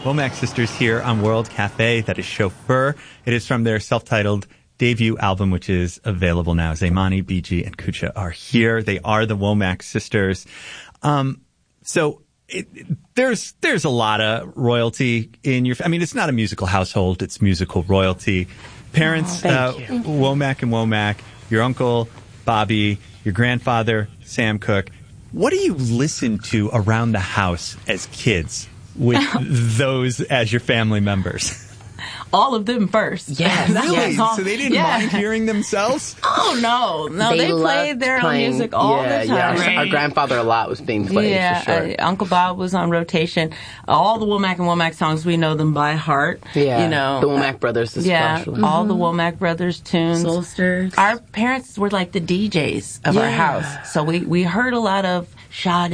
Womack Sisters here on World Cafe. That is Chauffeur. It is from their self-titled debut album, which is available now. Zaymani, BG, and Kucha are here. They are the Womack Sisters. There's a lot of royalty in your... I mean, it's not a musical household. It's musical royalty. Parents, Womack and Womack, your uncle, Bobby, your grandfather, Sam Cooke. What do you listen to around the house as kids with those as your family members? All of them first. Yes. Really? So they didn't mind hearing themselves? Oh, no. They played their own music all the time. Yeah. Right? Our grandfather a lot was being played, for sure. Uncle Bob was on rotation. All the Womack and Womack songs, we know them by heart. Yeah. You know, the Womack brothers especially. Yeah, all the Womack brothers tunes. Soulsters. Our parents were like the DJs of our house. So we heard a lot of Sade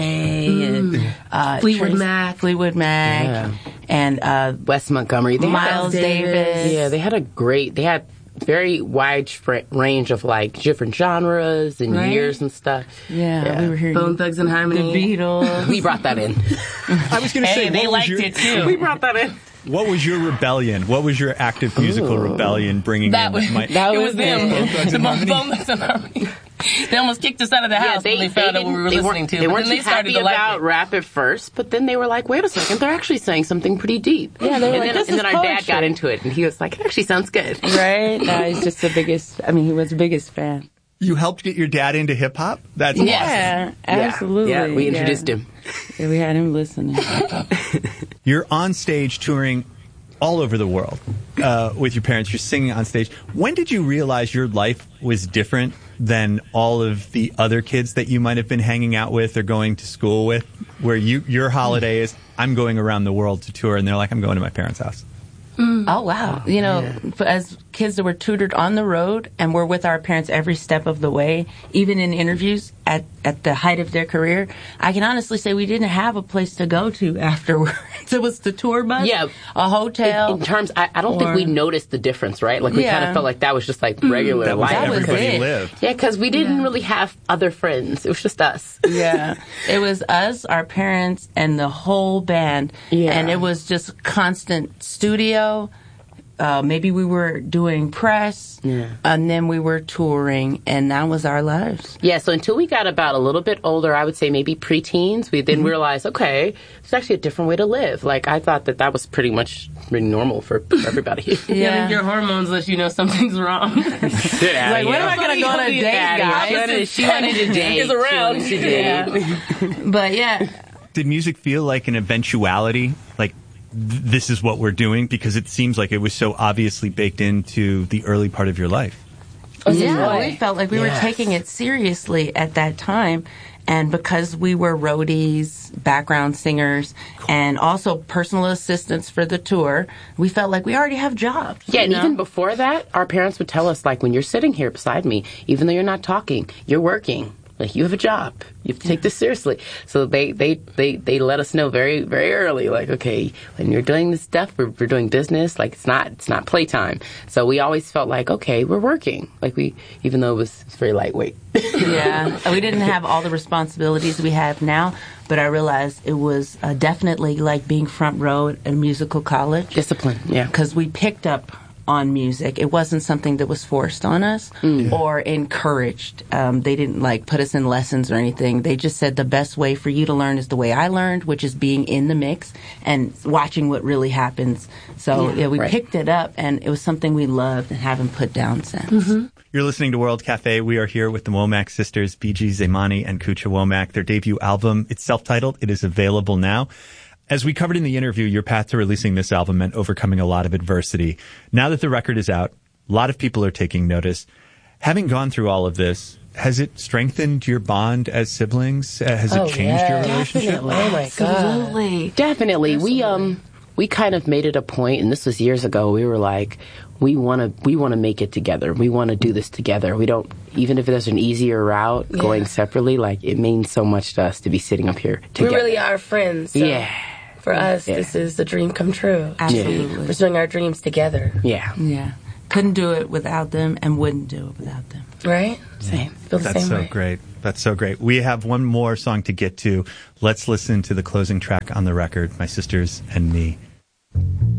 and Fleetwood Mac. Yeah. And Wes Montgomery. Miles Davis. Yeah, they had very wide range of like different genres and years and stuff. Yeah, we were hearing Bone Thugs and Harmony. The Beatles. We brought that in. I was going to say, they liked it too. We brought that in. What was your rebellion? What was your active musical rebellion bringing that in? Was, that it was was them. The Bone Thugs and Harmony. They almost kicked us out of the house when they found out what we were listening to. They weren't too happy about rap at first, but then they were like, wait a second, they're actually saying something pretty deep. Yeah, they were like, and then our dad got into it, and he was like, it actually sounds good. Right? No, he's just the biggest, he was the biggest fan. You helped get your dad into hip-hop? That's awesome. Absolutely. Yeah, we introduced him. Yeah, we had him listening. You're on stage touring all over the world with your parents. You're singing on stage. When did you realize your life was different than all of the other kids that you might have been hanging out with or going to school with, where your holiday is, I'm going around the world to tour, and they're like, I'm going to my parents' house? Oh, wow. You know, as kids that were tutored on the road and were with our parents every step of the way, even in interviews at the height of their career, I can honestly say we didn't have a place to go to afterwards. It was the tour bus, a hotel. In terms, I don't think we noticed the difference, right? Like, we kind of felt like that was just like regular life. That was everybody lived. Yeah, because we didn't really have other friends. It was just us. Yeah. It was us, our parents, and the whole band. Yeah. And it was just constant studio. Maybe we were doing press, and then we were touring, and that was our lives. Yeah, so until we got about a little bit older, I would say maybe preteens, we then realized, okay, it's actually a different way to live. Like, I thought that was pretty normal for everybody. Yeah, your hormones let you know something's wrong. Like, when am I going to go on a date, guys? She wanted to date. She's around. But, yeah. Did music feel like an eventuality? Like, this is what we're doing, because it seems like it was so obviously baked into the early part of your life. Yeah, we felt like we were taking it seriously at that time. And because we were roadies, background singers, and also personal assistants for the tour, we felt like we already have jobs. Yeah, and even before that, our parents would tell us, like, when you're sitting here beside me, even though you're not talking, you're working. Like, you have a job. You have to take this seriously. So they let us know very, very early, like, okay, when you're doing this stuff, we're doing business. Like, it's not playtime. So we always felt like, okay, we're working. Like, even though it's very lightweight. Yeah. We didn't have all the responsibilities we have now, but I realized it was definitely like being front row at a musical college. Discipline, yeah. Because we picked up on music. It wasn't something that was forced on us or encouraged. They didn't put us in lessons or anything. They just said the best way for you to learn is the way I learned, which is being in the mix and watching what really happens. So we picked it up, and it was something we loved and haven't put down since. Mm-hmm. You're listening to World Cafe. We are here with the Womack sisters, BG, Zaymani, and Kucha Womack. Their debut album, it's self-titled. It is available now. As we covered in the interview, your path to releasing this album meant overcoming a lot of adversity. Now that the record is out, a lot of people are taking notice. Having gone through all of this, has it strengthened your bond as siblings? Has it changed your relationship? Definitely. Oh my God. Definitely. We kind of made it a point, and this was years ago. We were like, we want to make it together. We want to do this together. We don't, even if there's an easier route going separately, like, it means so much to us to be sitting up here together. We really are friends. So for us, this is a dream come true. Absolutely. Pursuing our dreams together. Yeah. Couldn't do it without them and wouldn't do it without them. Right? Same. Feel the That's same so way. great. That's so great. We have one more song to get to. Let's listen to the closing track on the record, My Sisters and Me.